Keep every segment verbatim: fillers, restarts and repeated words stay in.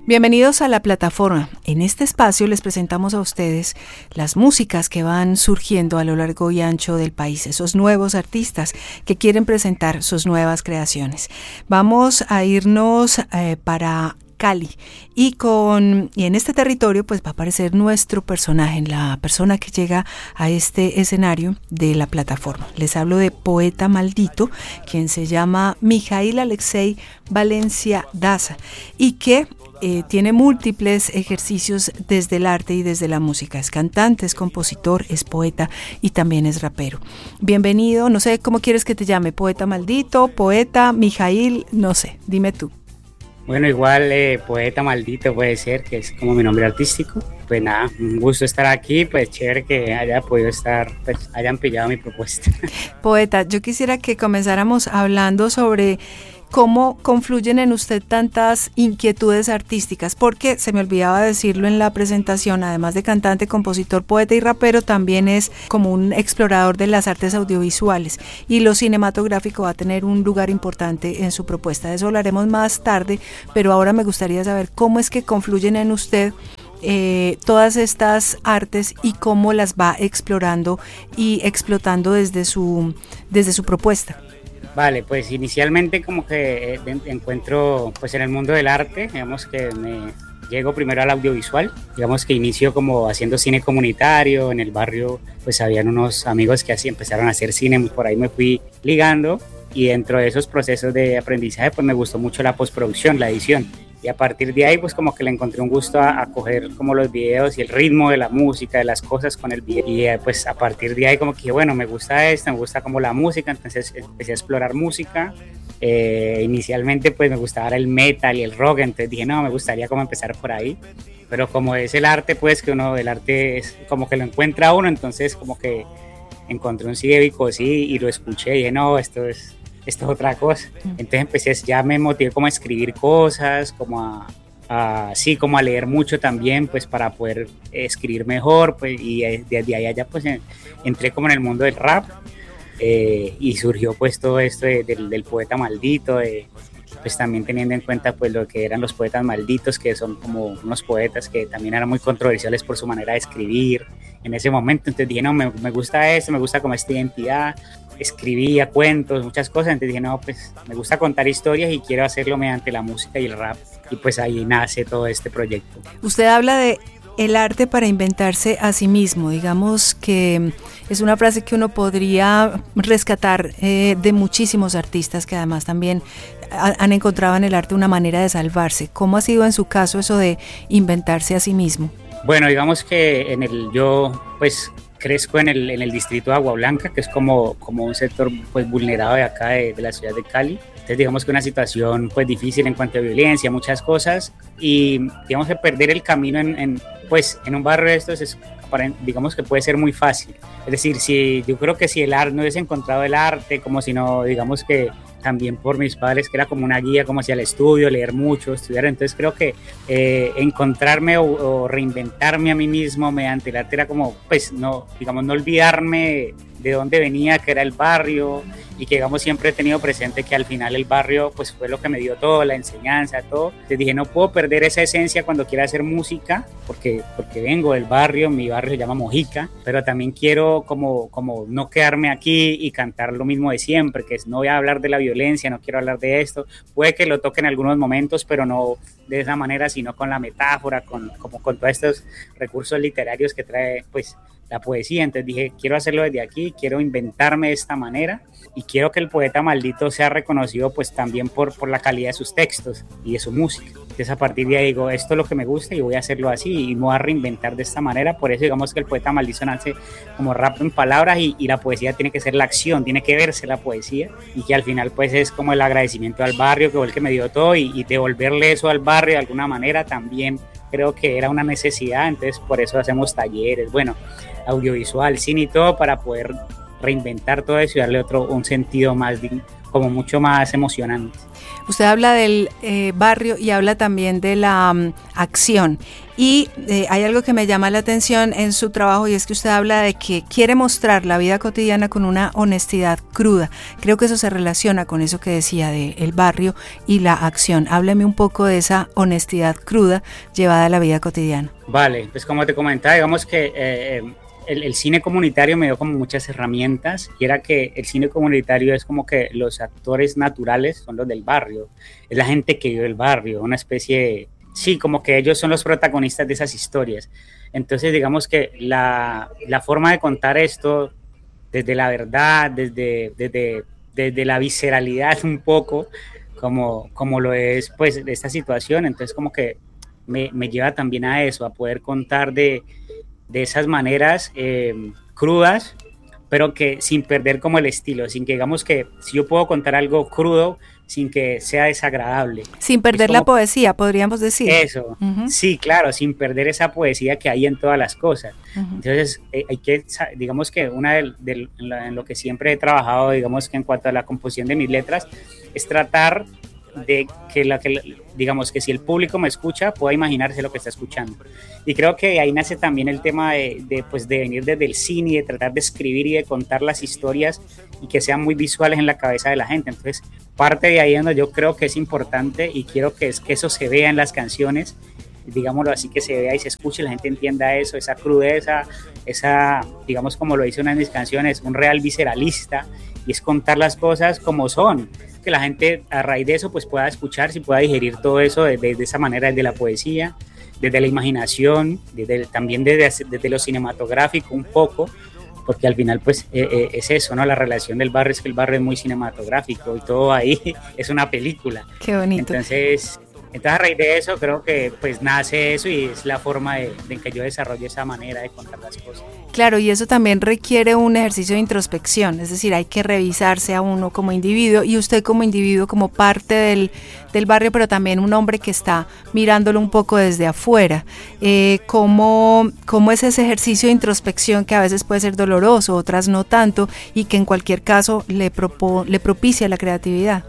Bienvenidos a La Plataforma. En este espacio les presentamos a ustedes las músicas que van surgiendo a lo largo y ancho del país, esos nuevos artistas que quieren presentar sus nuevas creaciones. Vamos a irnos eh, para Cali y con y en este territorio pues va a aparecer nuestro personaje, la persona que llega a este escenario de La Plataforma. Les hablo de Poeta Maldito, quien se llama Mijail Alexei Valencia Daza y que Eh, tiene múltiples ejercicios desde el arte y desde la música. Es cantante, es compositor, es poeta y también es rapero. Bienvenido, no sé cómo quieres que te llame, Poeta Maldito, Poeta, Mijail, no sé, dime tú. Bueno, igual eh, Poeta Maldito puede ser, que es como mi nombre artístico. Pues nada, un gusto estar aquí, pues chévere que haya podido estar, pues hayan pillado mi propuesta. Poeta, yo quisiera que comenzáramos hablando sobre cómo confluyen en usted tantas inquietudes artísticas, porque se me olvidaba decirlo en la presentación, además de cantante, compositor, poeta y rapero, también es como un explorador de las artes audiovisuales y lo cinematográfico va a tener un lugar importante en su propuesta. De eso hablaremos más tarde, pero ahora me gustaría saber cómo es que confluyen en usted Eh, todas estas artes y cómo las va explorando y explotando desde su, desde su propuesta. Vale, pues inicialmente como que eh, encuentro pues en el mundo del arte, digamos que me llego primero al audiovisual, digamos que inicio como haciendo cine comunitario, en el barrio pues habían unos amigos que así empezaron a hacer cine, por ahí me fui ligando y dentro de esos procesos de aprendizaje pues me gustó mucho la postproducción, la edición. Y a partir de ahí pues como que le encontré un gusto a, a coger como los videos y el ritmo de la música, de las cosas con el video. Y eh, pues a partir de ahí como que bueno, me gusta esto, me gusta como la música, entonces empecé a explorar música. Eh, inicialmente pues me gustaba el metal y el rock, entonces dije no, me gustaría como empezar por ahí. Pero como es el arte pues que uno, el arte es como que lo encuentra uno, entonces como que encontré un C D Bicosí y lo escuché y dije no, esto es... esto es otra cosa. Entonces empecé, ya me motivé como a escribir cosas, como a, a sí, como a leer mucho también, pues para poder escribir mejor, pues, y desde ahí allá pues entré como en el mundo del rap eh, y surgió pues todo esto de, de, del poeta maldito, de, pues también teniendo en cuenta pues lo que eran los poetas malditos, que son como unos poetas que también eran muy controversiales por su manera de escribir en ese momento. Entonces dije, no, me, me gusta esto, me gusta como esta identidad. Escribía cuentos, muchas cosas, entonces dije, no, pues me gusta contar historias y quiero hacerlo mediante la música y el rap, y pues ahí nace todo este proyecto. Usted habla de el arte para inventarse a sí mismo, digamos que es una frase que uno podría rescatar eh, de muchísimos artistas que además también ha, han encontrado en el arte una manera de salvarse. ¿Cómo ha sido en su caso eso de inventarse a sí mismo? Bueno, digamos que en el yo, pues crezco en el, en el distrito de Agua Blanca, que es como, como un sector pues vulnerado de acá de, de la ciudad de Cali. Entonces digamos que una situación pues difícil en cuanto a violencia, muchas cosas, y digamos que perder el camino en, en, pues, en un barrio de estos es, digamos que puede ser muy fácil. Es decir, si, yo creo que si el arte no hubiese encontrado el arte, como si no, digamos que también por mis padres, que era como una guía, como hacia el estudio, leer mucho, estudiar. Entonces creo que eh, encontrarme o, o reinventarme a mí mismo mediante el arte era como, pues, no, digamos, no olvidarme de dónde venía, que era el barrio, y que, digamos, siempre he tenido presente que al final el barrio, pues, fue lo que me dio todo, la enseñanza, todo. Entonces dije, no puedo perder esa esencia cuando quiera hacer música, porque, porque vengo del barrio, mi barrio se llama Mojica, pero también quiero como, como no quedarme aquí y cantar lo mismo de siempre, que es no voy a hablar de la violencia, no quiero hablar de esto, puede que lo toque en algunos momentos, pero no de esa manera, sino con la metáfora, con, como con todos estos recursos literarios que trae, pues, la poesía. Entonces dije, quiero hacerlo desde aquí, quiero inventarme de esta manera y quiero que el poeta maldito sea reconocido pues también por, por la calidad de sus textos y de su música. Entonces a partir de ahí digo, esto es lo que me gusta y voy a hacerlo así y me voy a reinventar de esta manera. Por eso digamos que el poeta maldito nace como rap en palabras y, y la poesía tiene que ser la acción, tiene que verse la poesía, y que al final pues es como el agradecimiento al barrio, que fue el que me dio todo, y, y devolverle eso al barrio de alguna manera también creo que era una necesidad. Entonces por eso hacemos talleres, bueno, audiovisual, cine y todo, para poder reinventar todo eso y darle otro, un sentido más, como mucho más emocionante. Usted habla del eh, barrio y habla también de la um, acción. Y eh, hay algo que me llama la atención en su trabajo y es que usted habla de que quiere mostrar la vida cotidiana con una honestidad cruda. Creo que eso se relaciona con eso que decía de el barrio y la acción. Hábleme un poco de esa honestidad cruda llevada a la vida cotidiana. Vale, pues como te comentaba, digamos que eh, el, el cine comunitario me dio como muchas herramientas, y era que el cine comunitario es como que los actores naturales son los del barrio, es la gente que vive el barrio, una especie de, sí, como que ellos son los protagonistas de esas historias. Entonces digamos que la, la forma de contar esto desde la verdad, desde, desde, desde la visceralidad un poco, como, como lo es pues esta situación, entonces como que me, me lleva también a eso, a poder contar de de esas maneras eh, crudas, pero que sin perder como el estilo, sin que digamos que si yo puedo contar algo crudo sin que sea desagradable. Sin perder la poesía, podríamos decir. Eso, uh-huh. Sí, claro, sin perder esa poesía que hay en todas las cosas. Uh-huh. Entonces, eh, hay que, digamos que una de, de, en, la, en lo que siempre he trabajado, digamos que en cuanto a la composición de mis letras, es tratar de que, la, que digamos que si el público me escucha pueda imaginarse lo que está escuchando, y creo que ahí nace también el tema de, de, pues de venir desde el cine y de tratar de escribir y de contar las historias y que sean muy visuales en la cabeza de la gente. Entonces parte de ahí donde yo creo que es importante y quiero que, es, que eso se vea en las canciones, digámoslo así, que se vea y se escuche, la gente entienda eso, esa crudeza, esa, digamos como lo dice una de mis canciones, un real visceralista, y es contar las cosas como son, que la gente a raíz de eso pues pueda escuchar, si pueda digerir todo eso de, de, de esa manera, desde la poesía, desde la imaginación, desde, también desde, desde lo cinematográfico un poco, porque al final pues eh, eh, es eso, ¿no? La relación del barrio es que el barrio es muy cinematográfico y todo ahí es una película. Qué bonito. Entonces... Entonces a raíz de eso creo que pues nace eso y es la forma de, de que yo desarrollo esa manera de contar las cosas. Claro, y eso también requiere un ejercicio de introspección, es decir, hay que revisarse a uno como individuo y usted como individuo, como parte del, del barrio, pero también un hombre que está mirándolo un poco desde afuera. Eh, ¿cómo, ¿Cómo es ese ejercicio de introspección que a veces puede ser doloroso, otras no tanto, y que en cualquier caso le, propo, le propicia la creatividad?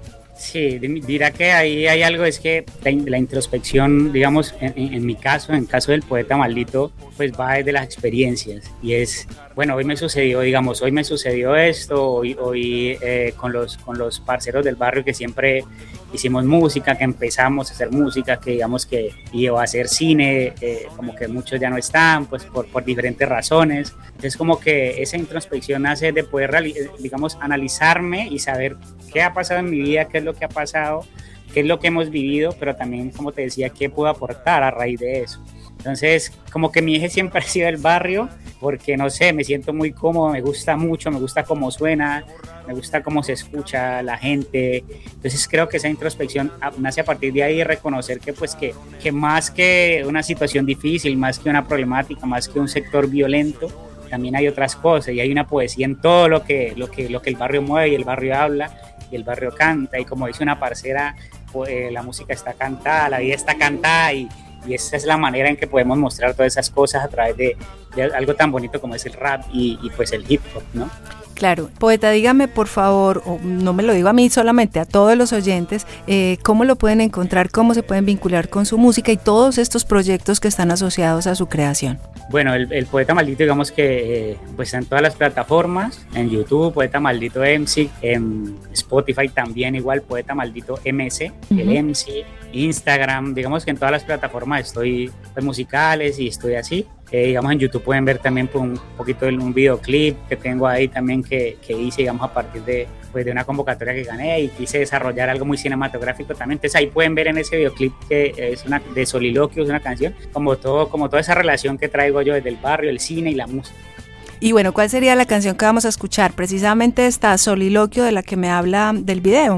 Sí, dirá que ahí hay algo, es que la, la introspección, digamos, en, en mi caso, en el caso del Poeta Maldito, pues va desde las experiencias, y es, bueno, hoy me sucedió, digamos, hoy me sucedió esto, hoy, hoy eh, con, los, con los parceros del barrio que siempre hicimos música, que empezamos a hacer música, que digamos que iba a hacer cine, eh, como que muchos ya no están, pues por, por diferentes razones. Entonces como que esa introspección hace de poder, digamos, analizarme y saber qué ha pasado en mi vida, qué es lo que ha pasado, qué es lo que hemos vivido, pero también, como te decía, qué puedo aportar a raíz de eso. Entonces, como que mi eje siempre ha sido el barrio, porque no sé, me siento muy cómodo, me gusta mucho, me gusta cómo suena, me gusta cómo se escucha la gente. Entonces creo que esa introspección nace a partir de ahí, de reconocer que pues que, que más que una situación difícil, más que una problemática, más que un sector violento, también hay otras cosas, y hay una poesía en todo lo que, lo que, lo que el barrio mueve y el barrio habla y el barrio canta, y como dice una parcera, pues, la música está cantada, la vida está cantada, y y esa es la manera en que podemos mostrar todas esas cosas a través de, de algo tan bonito como es el rap y, y pues el hip hop, ¿no? Claro. Poeta, dígame por favor, o no me lo digo a mí solamente, a todos los oyentes, eh, cómo lo pueden encontrar, cómo se pueden vincular con su música y todos estos proyectos que están asociados a su creación. Bueno, el, el Poeta Maldito, digamos que eh, pues en todas las plataformas, en YouTube, Poeta Maldito M C, en Spotify también igual, Poeta Maldito M C, uh-huh. El M C, Instagram, digamos que en todas las plataformas estoy pues, musicales y estoy así. Eh, digamos en YouTube pueden ver también pues, un poquito de un videoclip que tengo ahí también que, que hice, digamos, a partir de, pues, de una convocatoria que gané, y quise desarrollar algo muy cinematográfico también. Entonces ahí pueden ver en ese videoclip que es una de Soliloquio, es una canción, como, todo, como toda esa relación que traigo yo desde el barrio, el cine y la música. Y bueno, ¿cuál sería la canción que vamos a escuchar? Precisamente esta Soliloquio de la que me habla del video.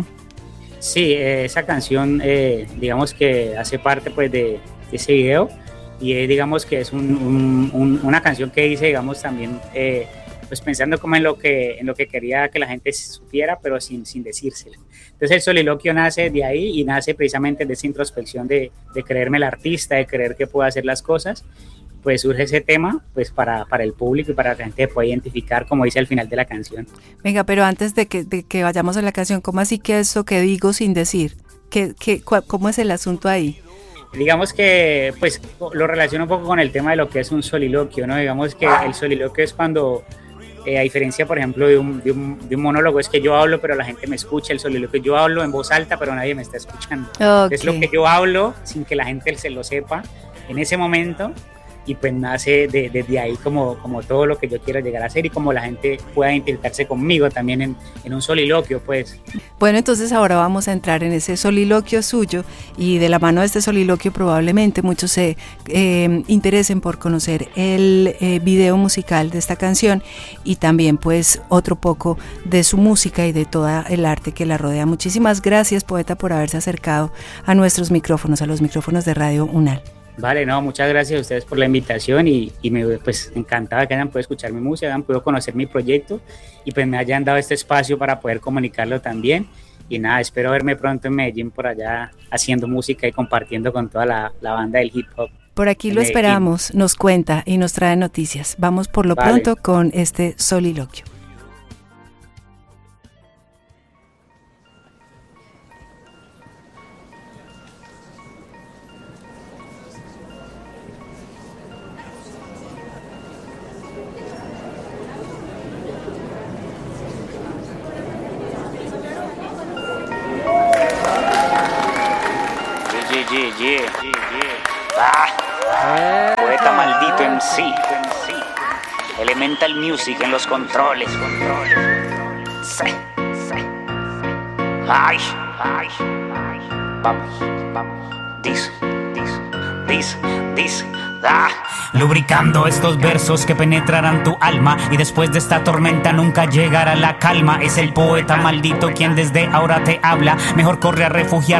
Sí, eh, esa canción eh, digamos que hace parte pues de, de ese video, y eh, digamos que es un, un, un, una canción que hice, digamos, también eh, pues pensando como en lo que en lo que quería que la gente supiera, pero sin, sin decírselo. Entonces el soliloquio nace de ahí y nace precisamente de esa introspección de, de creerme el artista, de creer que puedo hacer las cosas, pues surge ese tema pues para, para el público y para que la gente pueda identificar, como dice al final de la canción. Venga, pero antes de que, de que vayamos a la canción, ¿cómo así que eso que digo sin decir? ¿Qué, qué, cu- ¿Cómo es el asunto ahí? Digamos que pues lo relaciono un poco con el tema de lo que es un soliloquio, ¿no? Digamos que el soliloquio es cuando, eh, a diferencia, por ejemplo, de un, de, un, de un monólogo, es que yo hablo pero la gente me escucha. El soliloquio, yo hablo en voz alta pero nadie me está escuchando. Okay. Es lo que yo hablo sin que la gente se lo sepa en ese momento, y pues nace de, desde ahí como, como todo lo que yo quiero llegar a hacer y como la gente pueda identificarse conmigo también en, en un soliloquio, pues. Bueno, entonces ahora vamos a entrar en ese soliloquio suyo, y de la mano de este soliloquio probablemente muchos se eh, interesen por conocer el eh, video musical de esta canción y también pues otro poco de su música y de todo el arte que la rodea. Muchísimas gracias, poeta, por haberse acercado a nuestros micrófonos, a los micrófonos de Radio UNAL. Vale, no, muchas gracias a ustedes por la invitación, y, y me pues encantaba que hayan podido escuchar mi música, hayan podido conocer mi proyecto y pues me hayan dado este espacio para poder comunicarlo también. Y nada, espero verme pronto en Medellín por allá haciendo música y compartiendo con toda la, la banda del hip hop. Por aquí lo esperamos, nos cuenta y nos trae noticias. Vamos por lo vale. pronto con este soliloquio. Yeah, yeah, yeah. Ah, poeta maldito M C. Elemental Music en los controles. Sí, sí. Ay, ay, ay. Vamos, vamos. Dice, dice, dice, dice. Ah. Lubricando estos versos que penetrarán tu alma, y después de esta tormenta nunca llegará la calma. Es el poeta maldito quien desde ahora te habla. Mejor corre a refugiar